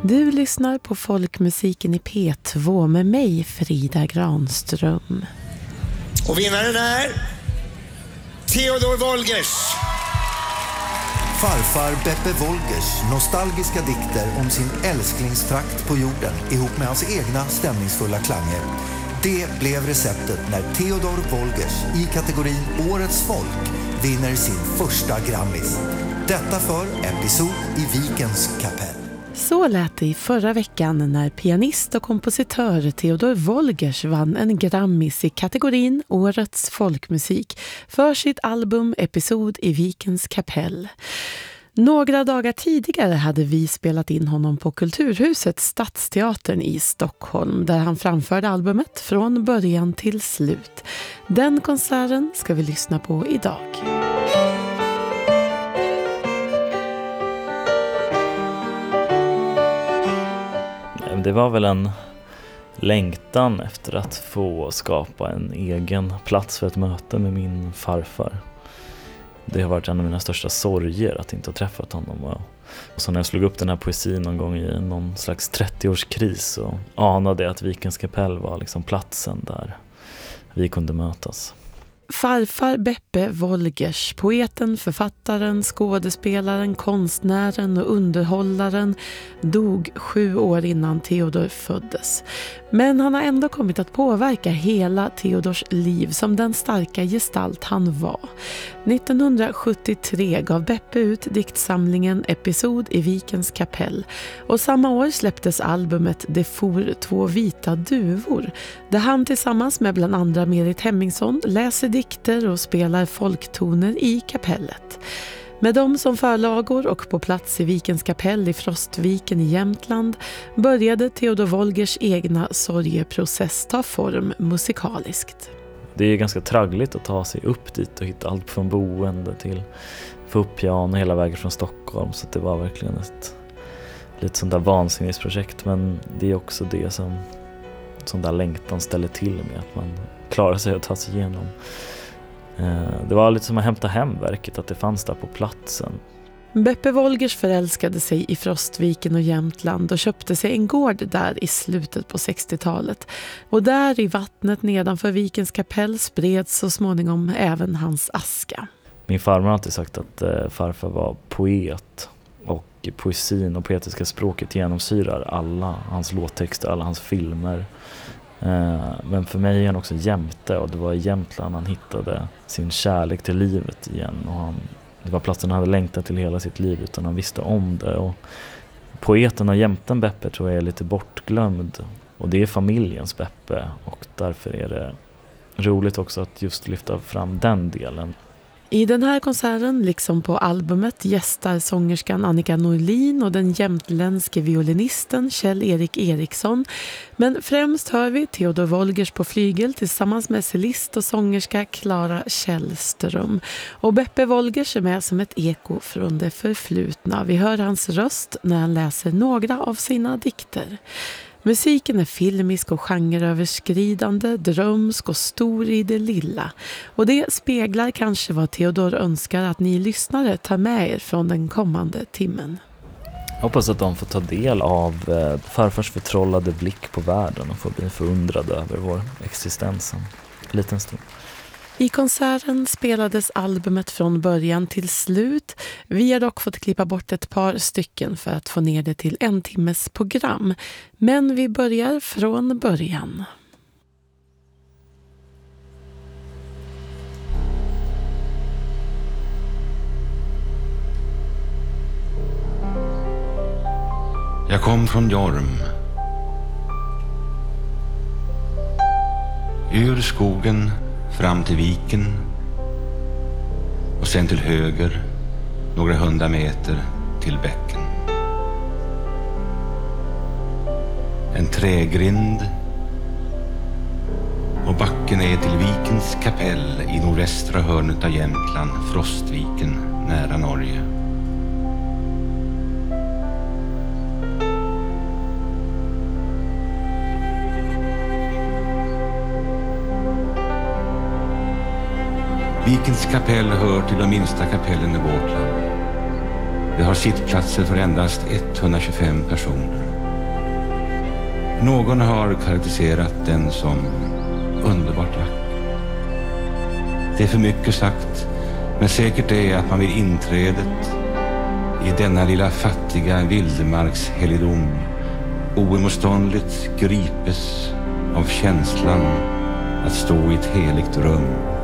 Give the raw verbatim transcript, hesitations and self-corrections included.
Du lyssnar på Folkmusiken i P två med mig, Frida Granström. Och vinnaren är Theodor Wolgers. Farfar Beppe Wolgers nostalgiska dikter om sin älsklingstrakt på jorden ihop med hans egna stämningsfulla klanger. Det blev receptet när Theodor Wolgers i kategorin Årets folk vinner sin första Grammis. Detta för Episod i Vikens kapell. Så lät det i förra veckan när pianist och kompositör Theodor Wolgers vann en Grammis i kategorin Årets folkmusik för sitt album Episod i Vikens kapell. Några dagar tidigare hade vi spelat in honom på Kulturhuset Stadsteatern i Stockholm där han framförde albumet från början till slut. Den konserten ska vi lyssna på idag. Det var väl en längtan efter att få skapa en egen plats för ett möte med min farfar. Det har varit en av mina största sorger att inte ha träffat honom. Och så när jag slog upp den här poesin någon gång i någon slags trettioårskris så anade jag att Vikens kapell var liksom platsen där vi kunde mötas. Farfar Beppe Wolgers, poeten, författaren, skådespelaren, konstnären och underhållaren, dog sju år innan Theodor föddes. Men han har ändå kommit att påverka hela Theodors liv som den starka gestalt han var. nittonhundrasjuttiotre gav Beppe ut diktsamlingen Episod i Vikens kapell och samma år släpptes albumet Det for två vita duvor där han tillsammans med bland andra Merit Hemmingsson läser dikter och spelar folktoner i kapellet. Med dem som förlagor och på plats i Vikens kapell i Frostviken i Jämtland började Theodor Wolgers egna sorgeprocess ta form musikaliskt. Det är ganska traggligt att ta sig upp dit och hitta allt från boende till få upp piano hela vägen från Stockholm. Så det var verkligen ett lite sånt där vansinnesprojekt. Men det är också det som sån där längtan ställer till med, att man klarar sig att ta sig igenom. Det var lite som att hämta hem verket, att det fanns där på platsen. Beppe Wolgers förälskade sig i Frostviken och Jämtland och köpte sig en gård där i slutet på sextiotalet. Och där i vattnet nedanför Vikens kapell spreds så småningom även hans aska. Min farmor har alltid sagt att eh, farfar var poet och poesin och poetiska språket genomsyrar alla hans låttexter, alla hans filmer. Men för mig är han också jämte, och det var i Jämtland han hittade sin kärlek till livet igen. Och han, det var platsen han hade längtat till hela sitt liv utan han visste om det. Och poeten och jämten Beppe tror jag är lite bortglömd. Och det är familjens Beppe, och därför är det roligt också att just lyfta fram den delen. I den här konserten, liksom på albumet, gästar sångerskan Annika Norlin och den jämtländske violinisten Kjell-Erik Eriksson. Men främst hör vi Theodor Wolgers på flygel tillsammans med cellist och sångerska Klara Källström. Och Beppe Wolgers är med som ett eko från det förflutna. Vi hör hans röst när han läser några av sina dikter. Musiken är filmisk och genreöverskridande, drömsk och stor i det lilla. Och det speglar kanske vad Theodor önskar att ni lyssnare tar med er från den kommande timmen. Jag hoppas att de får ta del av farfars förtrollade blick på världen och får bli förundrade över vår existens en liten stund. I konserten spelades albumet från början till slut. Vi har dock fått klippa bort ett par stycken för att få ner det till en timmes program. Men vi börjar från början. Jag kom från Jorm. Ur skogen fram till viken och sen till höger några hundra meter till bäcken. En trägrind och backen är till Vikens kapell i nordvästra hörnet av Jämtland, Frostviken, nära Norge. Vikens kapell hör till de minsta kapellen i vårt land. Det har sittplatser för endast etthundratjugofem personer. Någon har karaktäriserat den som underbart vacker. Det är för mycket sagt, men säkert är att man vid inträdet i denna lilla fattiga vildmarkshelgedom oemotståndligt gripes av känslan att stå i ett heligt rum